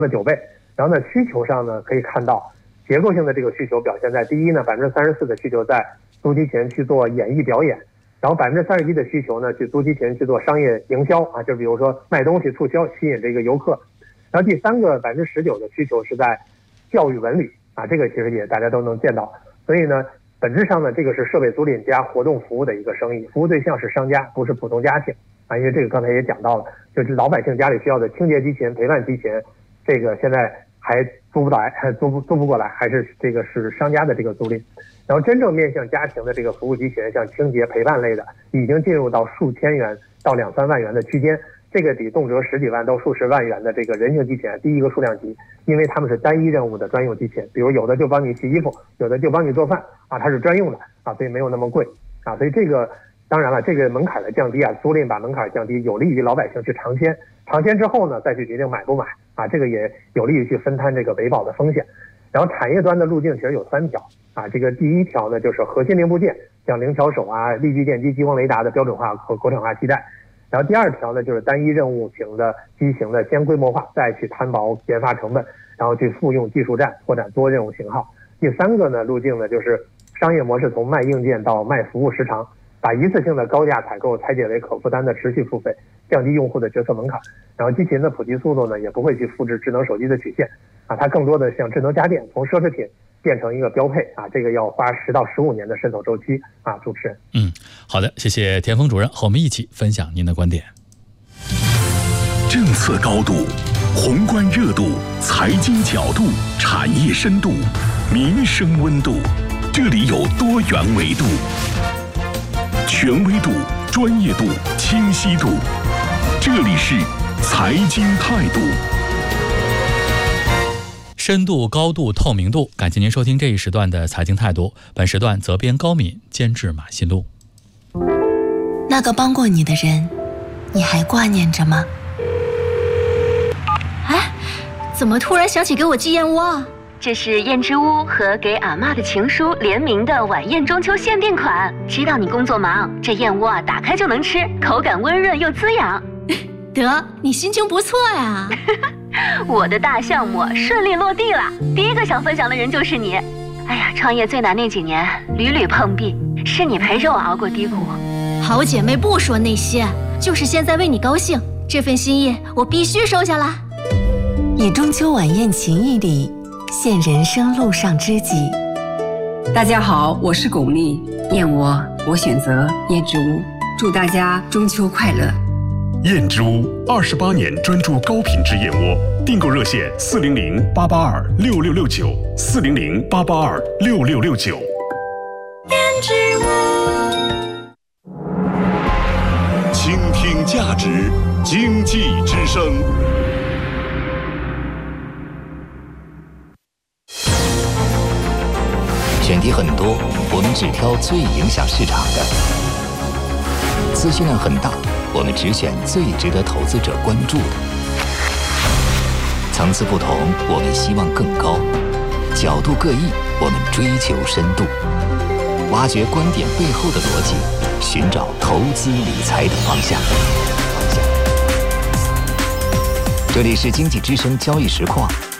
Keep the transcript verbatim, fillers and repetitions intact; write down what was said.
的九倍。然后呢，需求上呢可以看到结构性的这个需求表现在第一呢，百分之三十四的需求在租机前去做演艺表演，然后百分之三十一的需求呢去租机前去做商业营销啊，就比如说卖东西促销，吸引这个游客。然后第三个百分之十九的需求是在教育文旅啊，这个其实也大家都能见到。所以呢，本质上呢，这个是设备租赁加活动服务的一个生意，服务对象是商家，不是普通家庭啊。因为这个刚才也讲到了，就是老百姓家里需要的清洁机器人、陪伴机器人，这个现在还租不来，还租不租不过来，还是这个是商家的这个租赁。然后真正面向家庭的这个服务机器人，像清洁陪伴类的，已经进入到数千元到两三万元的区间。这个比动辄十几万到数十万元的这个人形机器人低一个数量级，因为他们是单一任务的专用机器人，比如有的就帮你洗衣服，有的就帮你做饭啊，它是专用的啊，所以没有那么贵啊。所以这个当然了，这个门槛的降低啊，租赁把门槛降低，有利于老百姓去尝鲜，尝鲜之后呢，再去决定买不买啊，这个也有利于去分摊这个维保的风险。然后产业端的路径其实有三条啊，这个第一条呢就是核心零部件，像灵巧手啊、力矩电机、激光雷达的标准化和国产化替代。然后第二条呢，就是单一任务型的机型的先规模化，再去摊薄研发成本，然后去复用技术栈，拓展多任务型号。第三个呢路径呢，就是商业模式从卖硬件到卖服务时长，把一次性的高价采购拆解为可负担的持续付费，降低用户的决策门槛。然后机器人的普及速度呢，也不会去复制智能手机的曲线啊，它更多的像智能家电，从奢侈品变成一个标配啊，这个要花十到十五年的渗透周期啊。主持人， 嗯，好的，谢谢田峰主任和我们一起分享您的观点。 政策高度、宏观热度、财经角度、产业深度、民生温度，这里有多元维度，权威度、专业度、清晰度，这里是财经态度。 深度、高度、透明度，感谢您收听这一时段的财经态度。本时段责编高敏，监制马新路。 那个帮过你的人，你还挂念着吗？ 哎，怎么突然想起给我寄燕窝啊？ 这是燕之屋和给阿嬷的情书联名的晚宴中秋限定款。知道你工作忙，这燕窝啊打开就能吃，口感温润又滋养。 得，你心情不错呀。 我的大项目顺利落地了，第一个想分享的人就是你。哎呀，创业最难那几年屡屡碰壁，是你陪着我熬过低谷。 好姐妹不说那些，就是现在为你高兴，这份心意我必须收下啦。 以中秋晚宴情谊里现人生路上知己。 大家好，我是巩俐，燕窝我选择燕之屋，祝大家中秋快乐。 燕之屋二十八年专注高品质燕窝，订购热线四零零八八二六六六九四零零八八二六六六九。 燕之屋， 倾听价值，经济之声。 选题很多，我们只挑最影响市场的；资讯量很大，我们只选最值得投资者关注的。层次不同，我们希望更高；角度各异，我们追求深度。挖掘观点背后的逻辑，寻找投资理财的方向。这里是经济之声交易实况。